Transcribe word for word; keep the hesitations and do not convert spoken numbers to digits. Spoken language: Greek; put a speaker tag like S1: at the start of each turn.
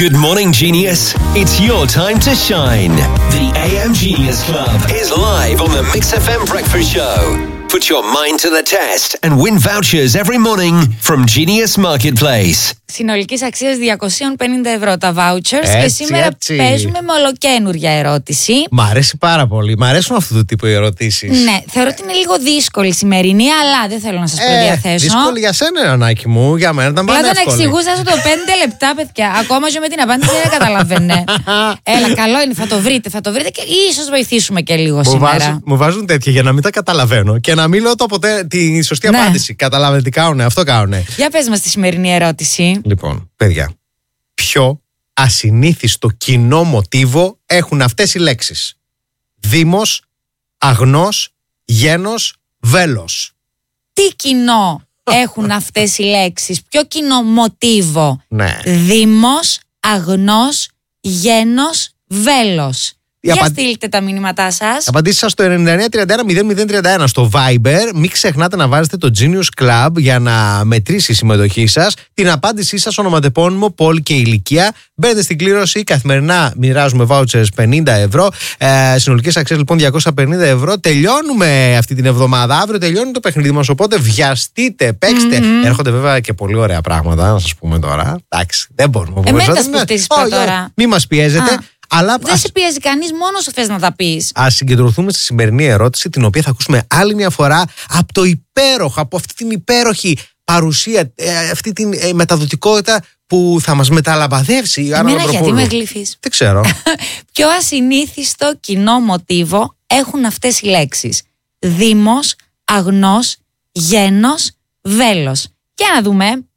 S1: Good morning, Genius. It's your time to shine. The A M Genius Club is live on the Mix εφ εμ Breakfast Show. Put your mind to the test and win vouchers every morning from Genius Marketplace.
S2: Συνολικής αξίας διακόσια πενήντα ευρώ τα vouchers.
S3: Έτσι,
S2: και σήμερα
S3: έτσι.
S2: παίζουμε με ολοκαίνουργια ερώτηση.
S3: Μ' αρέσει πάρα πολύ. Μ' αρέσουν αυτού του τύπου οι ερωτήσεις.
S2: Ναι, θεωρώ ότι είναι λίγο δύσκολη η σημερινή, αλλά δεν θέλω να σας προδιαθέσω.
S3: Δύσκολη για σένα, Ανάκη μου. Για μένα ήταν
S2: Απλά
S3: πάρα
S2: τον
S3: εύκολη.
S2: εξηγούσα στο πέντε λεπτά, παιδιά. Ακόμα και με την απάντηση δεν καταλαβαίνε. Έλα, καλό είναι, θα το βρείτε, θα το βρείτε και ίσως βοηθήσουμε και λίγο
S3: Μου
S2: σήμερα.
S3: βάζουν, μου βάζουν τέτοια για να μην τα καταλαβαίνω και να μην λέω το ποτέ τη σωστή
S2: Ναι.
S3: απάντηση. Καταλαβαίνετε τι κάνουνε, αυτό κάνουνε.
S2: Για πες μας τη σημερινή ερώτηση.
S3: Λοιπόν, παιδιά, ποιο ασυνήθιστο κοινό μοτίβο έχουν αυτές οι λέξεις? Δήμος, αγνός, γένος, βέλος.
S2: Τι κοινό έχουν αυτές οι λέξεις? Ποιο κοινό μοτίβο?
S3: Ναι.
S2: Δήμος, αγνός, γένος, βέλος.
S3: Η
S2: Για
S3: απαν-
S2: στείλτε τα μηνύματά σας.
S3: Απαντήσεις σας στο εννιά εννιά τρία ένα μηδέν μηδέν τριάντα ένα στο Viber. Μην ξεχνάτε να βάζετε το Genius Club για να μετρήσει η συμμετοχή σας. Την απάντησή σας, ονοματεπώνυμο, πόλη και ηλικία. Μπαίνετε στην κλήρωση. Καθημερινά μοιράζουμε vouchers πενήντα ευρώ. Ε, συνολικές αξίες λοιπόν διακόσια πενήντα ευρώ. Τελειώνουμε αυτή την εβδομάδα. Αύριο τελειώνει το παιχνίδι μας. Οπότε βιαστείτε, παίξτε. Mm-hmm. Έρχονται βέβαια και πολύ ωραία πράγματα, να σας πούμε τώρα. Εντάξει, δεν μπορούμε.
S2: Εμένα τα σπιστήσεις τώρα.
S3: Μην μας πιέζετε.
S2: Α.
S3: Αλλά
S2: Δεν
S3: ας,
S2: σε πιέζει κανείς, μόνο σου θες να τα πεις.
S3: ας συγκεντρωθούμε στη σημερινή ερώτηση, την οποία θα ακούσουμε άλλη μια φορά από το υπέροχο, από αυτή την υπέροχη παρουσία, ε, αυτή την ε, μεταδοτικότητα που θα μας μεταλαμπαδεύσει η Άννα
S2: Εμένα γιατί
S3: Λαμπροπούλου.
S2: με γλύφεις?
S3: Δεν ξέρω.
S2: Ποιο ασυνήθιστο κοινό μοτίβο έχουν αυτές οι λέξεις? Δήμος, αγνός, γένος, βέλος. Για να δούμε.